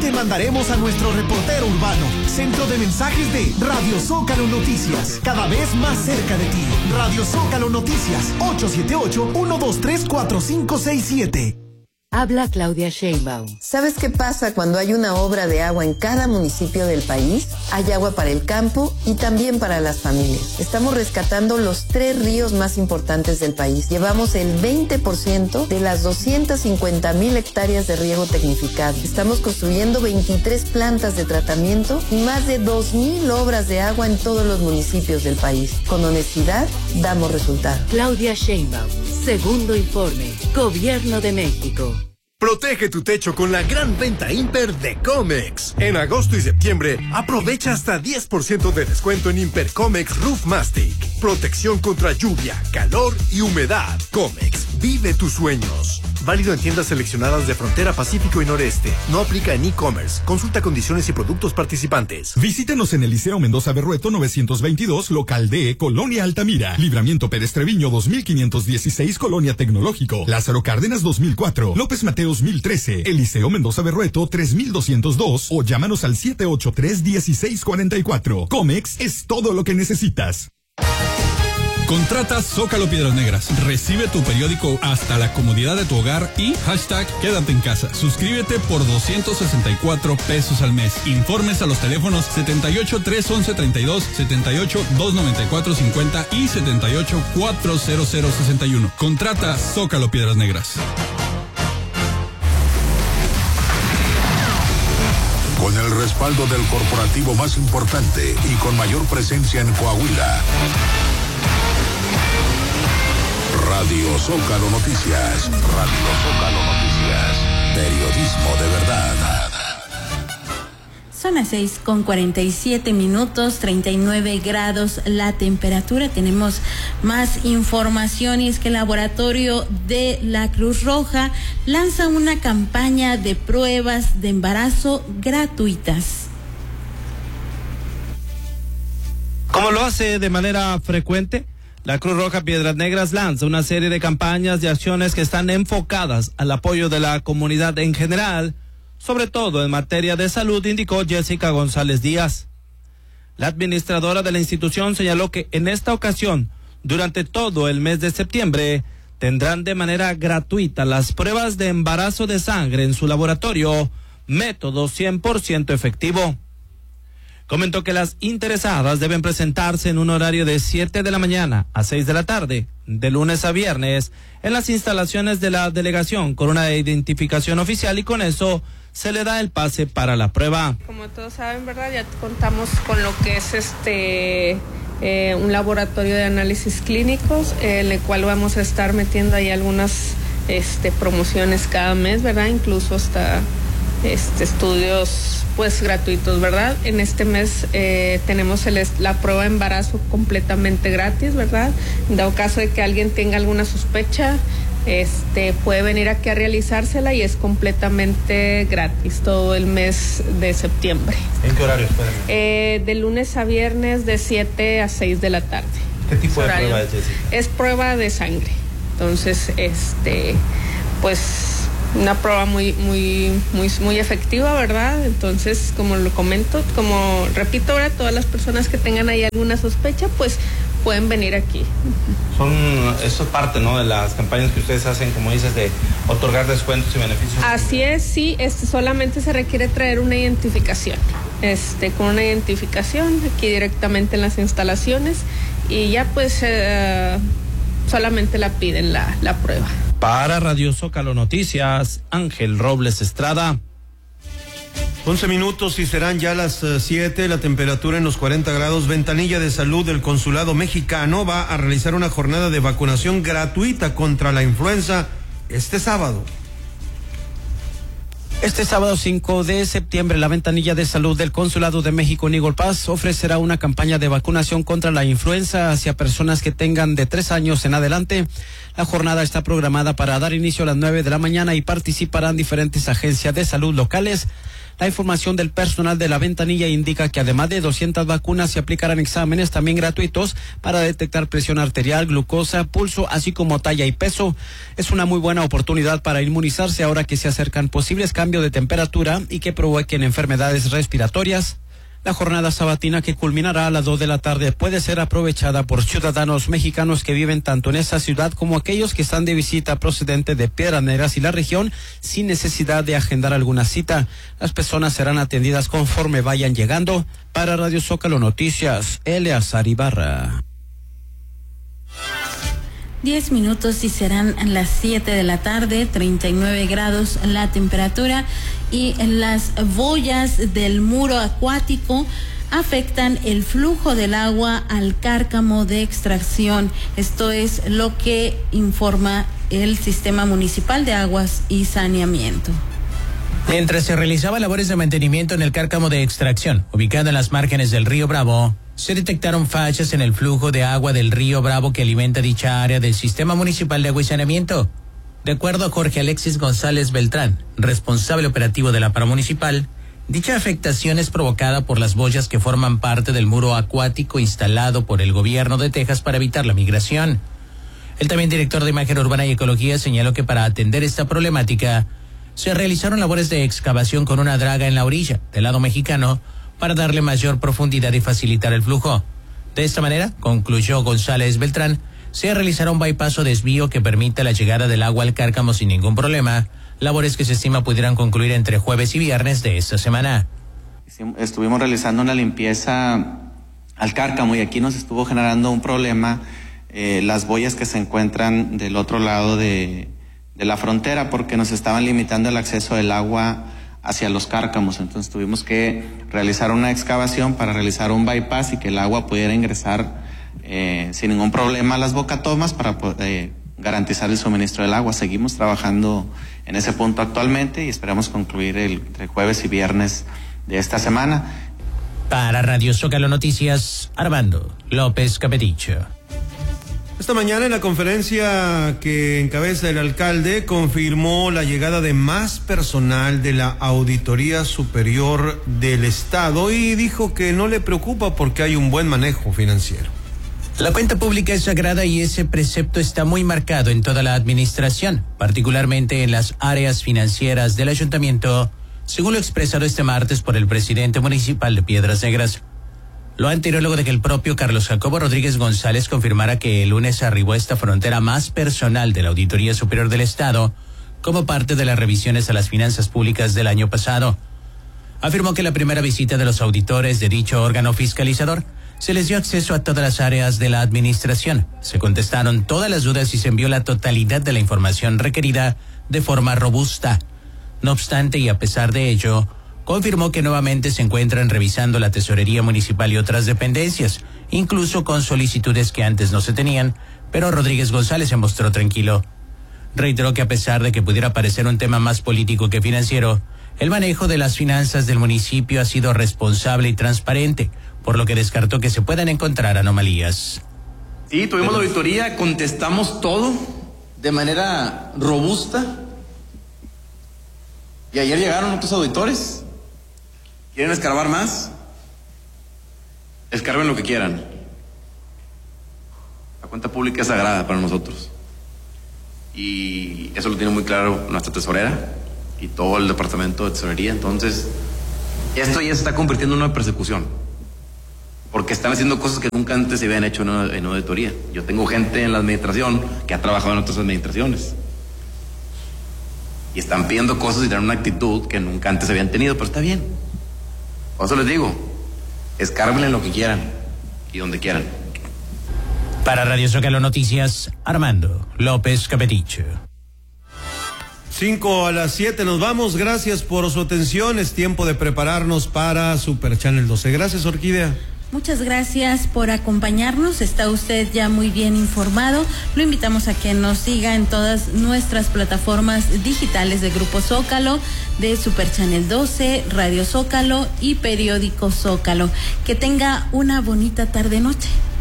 te mandaremos a nuestro reportero urbano, centro de mensajes de Radio Zócalo Noticias, cada vez más cerca de ti. Radio Zócalo Noticias, 878-123-4567. Habla Claudia Sheinbaum. ¿Sabes qué pasa cuando hay una obra de agua en cada municipio del país? Hay agua para el campo y también para las familias. Estamos rescatando los 3 ríos más importantes del país. Llevamos el 20% de las 250,000 hectáreas de riego tecnificado. Estamos construyendo 23 plantas de tratamiento y más de 2,000 obras de agua en todos los municipios del país. Con honestidad, damos resultados. Claudia Sheinbaum, segundo informe, Gobierno de México. Protege tu techo con la gran venta Imper de Comex. En agosto y septiembre, aprovecha hasta 10% de descuento en Imper Comex Roof Mastic. Protección contra lluvia, calor y humedad. Comex, vive tus sueños. Válido en tiendas seleccionadas de Frontera Pacífico y Noreste. No aplica en e-commerce. Consulta condiciones y productos participantes. Visítenos en el Liceo Mendoza Berrueto 922, local D, Colonia Altamira. Libramiento Pérez Treviño 2516, Colonia Tecnológico. Lázaro Cárdenas 2004. López Mateos 1013. El Liceo Mendoza Berrueto 3202. O llámanos al 783-1644. Comex es todo lo que necesitas. Contrata Zócalo Piedras Negras. Recibe tu periódico hasta la comodidad de tu hogar y hashtag quédate en casa. Suscríbete por 264 pesos al mes. Informes a los teléfonos 78 311 32, 78 294 50 y 78 400 61. Contrata Zócalo Piedras Negras. Con el respaldo del corporativo más importante y con mayor presencia en Coahuila. Radio Zócalo Noticias. Radio Zócalo Noticias. Periodismo de verdad. Son las 6:47, 39 grados la temperatura. Tenemos más información y es que el laboratorio de la Cruz Roja lanza una campaña de pruebas de embarazo gratuitas. Como lo hace de manera frecuente, la Cruz Roja Piedras Negras lanza una serie de campañas y acciones que están enfocadas al apoyo de la comunidad en general, sobre todo en materia de salud, indicó Jessica González Díaz. La administradora de la institución señaló que en esta ocasión, durante todo el mes de septiembre, tendrán de manera gratuita las pruebas de embarazo de sangre en su laboratorio, método 100% efectivo. Comentó que las interesadas deben presentarse en un horario de 7 de la mañana a 6 de la tarde, de lunes a viernes, en las instalaciones de la delegación con una identificación oficial y con eso se le da el pase para la prueba. Como todos saben, ¿verdad? Ya contamos con lo que es un laboratorio de análisis clínicos, en el cual vamos a estar metiendo ahí algunas promociones cada mes, ¿verdad? Incluso hasta estudios pues gratuitos, ¿verdad? En este mes tenemos la prueba de embarazo completamente gratis, ¿verdad? En dado caso de que alguien tenga alguna sospecha, puede venir aquí a realizársela y es completamente gratis todo el mes de septiembre. ¿En qué horarios pueden? De lunes a viernes de 7 a 6 de la tarde. ¿Qué tipo de prueba es, Jessica? Es prueba de sangre. Entonces, pues una prueba muy efectiva, ¿verdad? Entonces, como lo comento, como repito, ahora todas las personas que tengan ahí alguna sospecha, pues pueden venir aquí. Eso es parte, ¿no?, de las campañas que ustedes hacen, como dices, de otorgar descuentos y beneficios. Así es, sí, solamente se requiere traer una identificación, con una identificación aquí directamente en las instalaciones y ya pues solamente la piden la prueba. Para Radio Zócalo Noticias, Ángel Robles Estrada. 11 minutos y serán ya las 7, la temperatura en los 40 grados. Ventanilla de Salud del Consulado Mexicano va a realizar una jornada de vacunación gratuita contra la influenza este sábado. Este sábado 5 de septiembre, la Ventanilla de Salud del Consulado de México en Eagle Pass ofrecerá una campaña de vacunación contra la influenza hacia personas que tengan de 3 años en adelante. La jornada está programada para dar inicio a las 9 de la mañana y participarán diferentes agencias de salud locales. La información del personal de la ventanilla indica que además de 200 vacunas se aplicarán exámenes también gratuitos para detectar presión arterial, glucosa, pulso, así como talla y peso. Es una muy buena oportunidad para inmunizarse ahora que se acercan posibles cambios cambio de temperatura y que provoquen enfermedades respiratorias. La jornada sabatina, que culminará a las 2 de la tarde, puede ser aprovechada por ciudadanos mexicanos que viven tanto en esta ciudad como aquellos que están de visita procedente de Piedras Negras y la región sin necesidad de agendar alguna cita. Las personas serán atendidas conforme vayan llegando. Para Radio Zócalo Noticias, Eleazar Ibarra. 10 minutos y serán las 7 de la tarde, 39 grados la temperatura, y las boyas del muro acuático afectan el flujo del agua al cárcamo de extracción. Esto es lo que informa el Sistema Municipal de Aguas y Saneamiento. Mientras se realizaban labores de mantenimiento en el cárcamo de extracción, ubicado en las márgenes del río Bravo, se detectaron fallas en el flujo de agua del río Bravo que alimenta dicha área del Sistema Municipal de Agua y Saneamiento. De acuerdo a Jorge Alexis González Beltrán, responsable operativo de la paramunicipal, dicha afectación es provocada por las boyas que forman parte del muro acuático instalado por el gobierno de Texas para evitar la migración. El también director de Imagen Urbana y Ecología señaló que para atender esta problemática, se realizaron labores de excavación con una draga en la orilla del lado mexicano para darle mayor profundidad y facilitar el flujo. De esta manera, concluyó González Beltrán, se realizará un bypass o desvío que permita la llegada del agua al cárcamo sin ningún problema, labores que se estima pudieran concluir entre jueves y viernes de esta semana. Estuvimos realizando una limpieza al cárcamo y aquí nos estuvo generando un problema las boyas que se encuentran del otro lado de la frontera, porque nos estaban limitando el acceso del agua hacia los cárcamos. Entonces tuvimos que realizar una excavación para realizar un bypass y que el agua pudiera ingresar sin ningún problema a las bocatomas para poder garantizar el suministro del agua. Seguimos trabajando en ese punto actualmente y esperamos concluir entre jueves y viernes de esta semana. Para Radio Zócalo Noticias, Armando López Capeticho. Esta mañana en la conferencia que encabeza el alcalde confirmó la llegada de más personal de la Auditoría Superior del Estado y dijo que no le preocupa porque hay un buen manejo financiero. La cuenta pública es sagrada y ese precepto está muy marcado en toda la administración, particularmente en las áreas financieras del ayuntamiento, según lo expresado este martes por el presidente municipal de Piedras Negras. Lo anterior luego de que el propio Carlos Jacobo Rodríguez González confirmara que el lunes arribó a esta frontera más personal de la Auditoría Superior del Estado como parte de las revisiones a las finanzas públicas del año pasado. Afirmó que la primera visita de los auditores de dicho órgano fiscalizador se les dio acceso a todas las áreas de la administración, se contestaron todas las dudas y se envió la totalidad de la información requerida de forma robusta. No obstante, y a pesar de ello, confirmó que nuevamente se encuentran revisando la tesorería municipal y otras dependencias, incluso con solicitudes que antes no se tenían, pero Rodríguez González se mostró tranquilo. Reiteró que a pesar de que pudiera parecer un tema más político que financiero, el manejo de las finanzas del municipio ha sido responsable y transparente, por lo que descartó que se puedan encontrar anomalías. Sí, tuvimos la auditoría, contestamos todo de manera robusta. Y ayer llegaron otros auditores. ¿Quieren escarbar más? Escarben lo que quieran. La cuenta pública es sagrada para nosotros. Y eso lo tiene muy claro nuestra tesorera y todo el departamento de tesorería. Entonces, esto ya se está convirtiendo en una persecución. Porque están haciendo cosas que nunca antes se habían hecho en auditoría. Yo tengo gente en la administración que ha trabajado en otras administraciones. Y están pidiendo cosas y tienen una actitud que nunca antes habían tenido, pero está bien. Por eso les digo, escárbenle lo que quieran y donde quieran. Para Radio Zócalo Noticias, Armando López Capeticho. 5:07 nos vamos. Gracias por su atención. Es tiempo de prepararnos para Super Channel 12. Gracias, Orquídea. Muchas gracias por acompañarnos. Está usted ya muy bien informado. Lo invitamos a que nos siga en todas nuestras plataformas digitales de Grupo Zócalo, de Super Channel 12, Radio Zócalo y Periódico Zócalo. Que tenga una bonita tarde-noche.